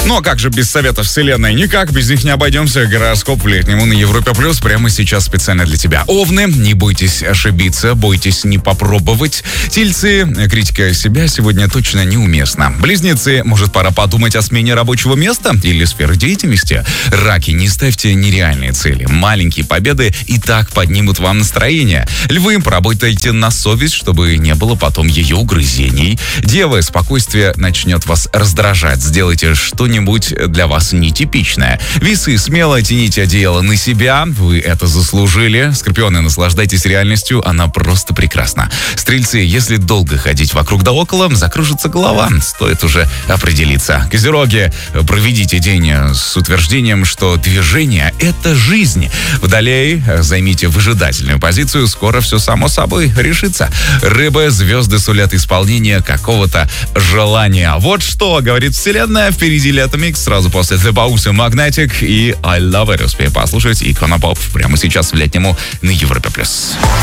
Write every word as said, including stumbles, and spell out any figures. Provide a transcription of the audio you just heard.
Ну а как же без советов вселенной? Никак, без них не обойдемся. Гороскоп в летнему на Европе Плюс прямо сейчас специально для тебя. Овны, не бойтесь ошибиться, бойтесь не попробовать. Тельцы, критика себя сегодня точно неуместна. Близнецы, может, пора подумать о смене рабочего места или сферы деятельности. Раки, не ставьте нереальные цели. Маленькие победы и так поднимут вам настроение. Львы, поработайте на совесть, чтобы не было потом ее угрызений. Девы, спокойствие начнет вас раздражать. Сделайте что-нибудь для вас нетипичное. Весы, смело тяните одеяло на себя, вы это заслужили. Скорпионы, наслаждайтесь реальностью, она просто прекрасна. Стрельцы, если долго ходить вокруг да около, закружится голова, стоит уже определиться. Козероги, проведите день с утверждением, что движение — это жизнь. Водолеи, займите выжидательную позицию, скоро все само собой решится. Рыбы, звезды сулят исполнение какого-то желания. Вот что говорит вселенная, впереди Лето Микс, сразу после The Bounce Magnetic и I Love It. Успею послушать Икона Поп прямо сейчас в летнему на Европе Плюс.